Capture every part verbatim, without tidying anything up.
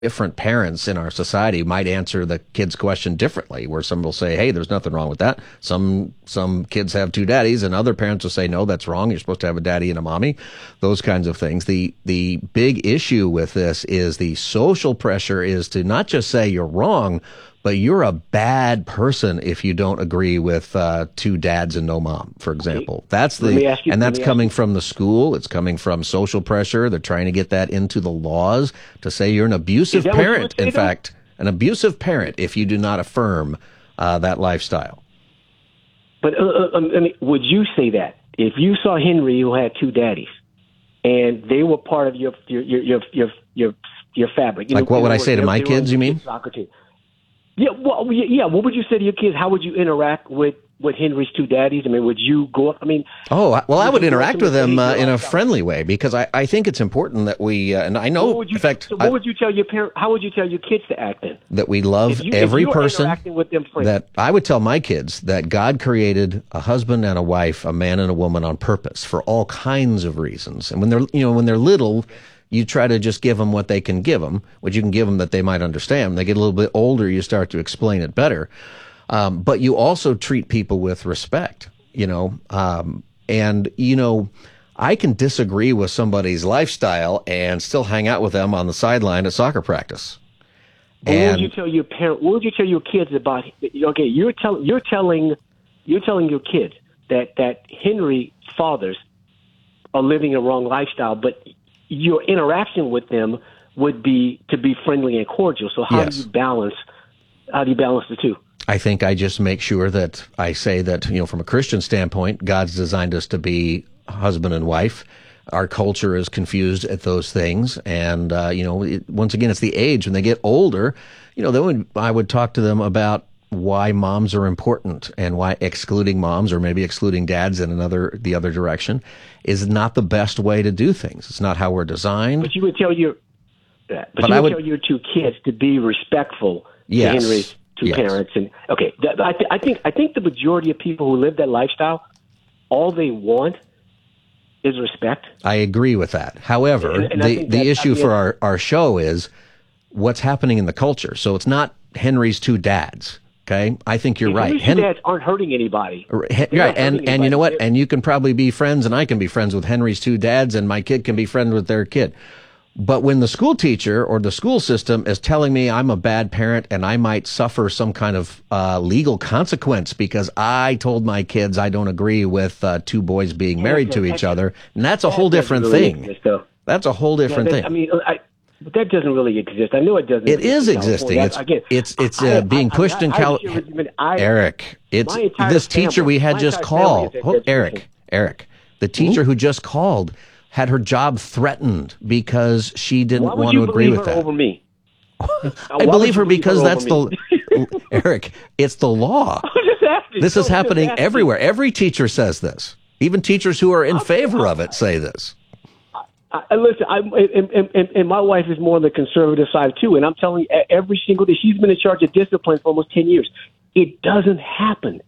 different parents in our society might answer the kid's question differently, where some will say, hey, there's nothing wrong with that. Some some kids have two daddies, and other parents will say, no, that's wrong. You're supposed to have a daddy and a mommy, those kinds of things. The the big issue with this is the social pressure is to not just say you're wrong, but you're a bad person if you don't agree with uh, two dads and no mom, for example. That's the, you, and that's coming from the school. It's coming from social pressure. They're trying to get that into the laws to say you're an abusive parent. In fact, an abusive parent if you do not affirm uh, that lifestyle. But uh, I mean, would you say that if you saw Henry who had two daddies and they were part of your your your your your your, your fabric? You like know, what would I were, say to my kids? You mean? Soccer team. Yeah, well, yeah. What would you say to your kids? How would you interact with, with Henry's two daddies? I mean, would you go up? I mean, oh, well, I would interact with them uh, in a friendly way because I, I think it's important that we, uh, and I know, you, in fact, so what I, would you tell your parent? How would you tell your kids to act then? That we love you, every person. With them that I would tell my kids that God created a husband and a wife, a man and a woman on purpose for all kinds of reasons. And when they're, you know, when they're little, you try to just give them what they can give them, what you can give them that they might understand. When they get a little bit older, you start to explain it better. Um, but you also treat people with respect, you know. Um, and, you know, I can disagree with somebody's lifestyle and still hang out with them on the sideline at soccer practice. But and, what would you tell your parent? What would you tell your kids about? Okay, you're telling you're telling you're telling your kids that that Henry's fathers are living a wrong lifestyle, but your interaction with them would be to be friendly and cordial. So how yes. do you balance? How do you balance the two? I think I just make sure that I say that, you know, from a Christian standpoint, God's designed us to be husband and wife. Our culture is confused at those things. And, uh, you know, it, once again, it's the age. When they get older, you know, then would, I would talk to them about why moms are important and why excluding moms or maybe excluding dads in another, the other direction is not the best way to do things. It's not how we're designed. But you would tell your, but, but you would, would tell your two kids to be respectful yes, to Henry's two yes. parents. And okay, that, I, th- I think I think the majority of people who live that lifestyle, all they want is respect. I agree with that. However, and, and the, the issue I mean, for our, our show is what's happening in the culture. So it's not Henry's two dads. Okay, I think you're right. Henry's two dads aren't hurting anybody. Right, and anybody. And you know what? And you can probably be friends, and I can be friends with Henry's two dads, and my kid can be friends with their kid. But when the school teacher or the school system is telling me I'm a bad parent and I might suffer some kind of uh, legal consequence because I told my kids I don't agree with uh, two boys being married to each other, and that's a whole different thing. That's a whole different thing. I mean, I. But that doesn't really exist. I know it doesn't. It is existing. It's Again, it's it's uh, being pushed in California. Eric, it's this teacher we had just called. Oh, Eric, Eric, the teacher who just called had her job threatened because she didn't want to agree with that. Over me? I believe her because that's the Eric. It's the law. This is happening everywhere. Every teacher says this. Even teachers who are in favor of it say this. I, listen, I, and, and, and my wife is more on the conservative side, too. And I'm telling you, every single day, she's been in charge of discipline for almost ten years. It doesn't happen.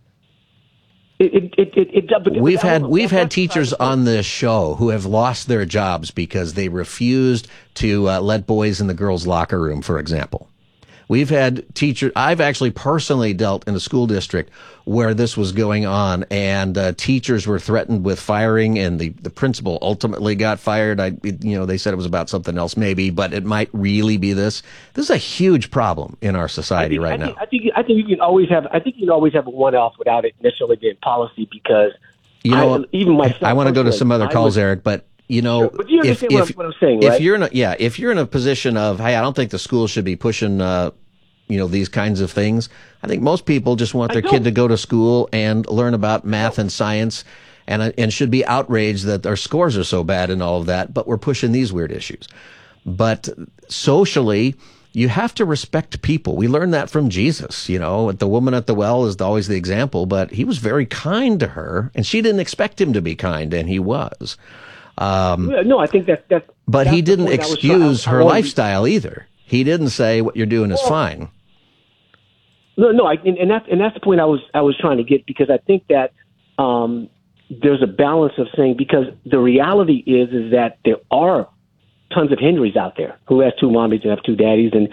It, it, it, it, it, we've had we've had teachers on this show who have lost their jobs because they refused to uh, let boys in the girls' locker room, for example. We've had teachers, I've actually personally dealt in a school district where this was going on, and uh, teachers were threatened with firing, and the, the principal ultimately got fired. I, you know, they said it was about something else maybe, but it might really be this. This is a huge problem in our society think, right I think, now. I think I think you can always have I think you can always have a one-off without it necessarily being policy because you know I, even myself. I want to go to some other calls, would, Eric, but. You know, sure, but you if, understand if, what, I'm, what I'm saying, right? If you're in a, yeah, if you're in a position of, hey, I don't think the school should be pushing, uh, you know, these kinds of things. I think most people just want their kid to go to school and learn about math and science and, uh, and should be outraged that their scores are so bad and all of that, but we're pushing these weird issues. But socially, you have to respect people. We learned that from Jesus. You know, the woman at the well is always the example, but he was very kind to her, and she didn't expect him to be kind, and he was. Um, no, I think that that. But that's he didn't excuse her lifestyle either. He didn't say what you're doing is well, fine. No, no, I, and, and that's and that's the point I was I was trying to get, because I think that um, there's a balance of saying, because the reality is is that there are tons of Henrys out there who has two mommies and have two daddies, and